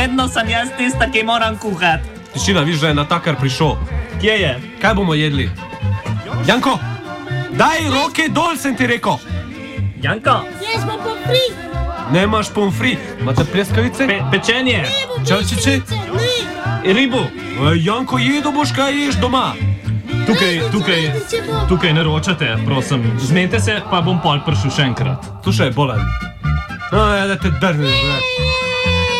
Vedno sem jaz tista, ki moram kuhati. Tišina, viš, da je natakar prišel. Kje je? Kaj bomo jedli? Janko, daj roke dol, sem ti rekel. Janko? Jaz bom pomfrit. Nemaš pomfrit. Imate pleskavice? Pečenje. Čačiče? Ribu. Janko, jedo boš, kaj ješ doma. Tukaj ne ročate, prosim. Zmenite se, pa bom pol prišel še enkrat. Tu še je bolen. No, ja, da te drneš,